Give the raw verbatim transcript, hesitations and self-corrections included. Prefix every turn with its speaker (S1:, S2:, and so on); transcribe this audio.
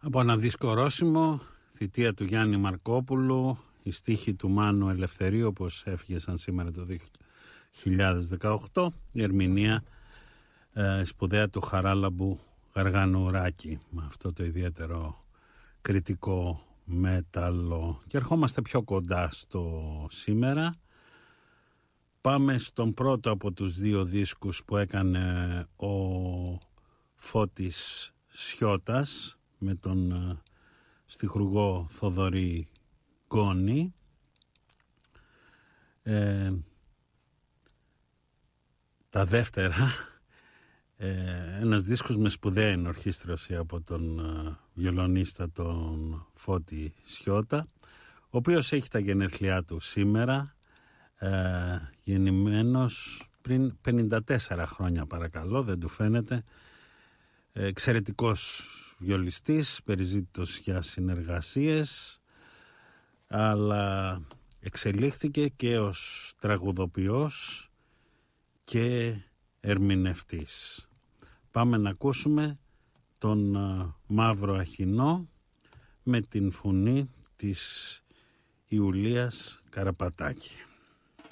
S1: Από ένα δίσκο ορόσημο, θητεία του Γιάννη Μαρκόπουλου, η στίχη του Μάνου Ελευθερίου, όπως έφυγε σαν σήμερα το δύο χιλιάδες δεκαοκτώ, η ερμηνεία ε, σπουδαία του Χαράλαμπου Γαργανουράκη, με αυτό το ιδιαίτερο κριτικό μέταλλο. Και ερχόμαστε πιο κοντά στο σήμερα. Πάμε στον πρώτο από τους δύο δίσκους που έκανε ο Φώτης Σιώτας με τον uh, στιχουργό Θοδωρή Γκόνη. Ε, τα δεύτερα, ε, ένας δίσκος με σπουδαία ενορχήστρωση από τον uh, βιολονίστα τον Φώτη Σιώτα, ο οποίος έχει τα γενέθλιά του σήμερα, ε, γεννημένος πριν πενήντα τέσσερα χρόνια, παρακαλώ, δεν του φαίνεται. ε, εξαιρετικός βιολιστής, περιζήτητος για συνεργασίες, αλλά εξελίχθηκε και ως τραγουδοποιός και ερμηνευτής. Πάμε να ακούσουμε τον uh, Μαύρο Αχινό με την φωνή της Ιουλίας Καραπατάκη.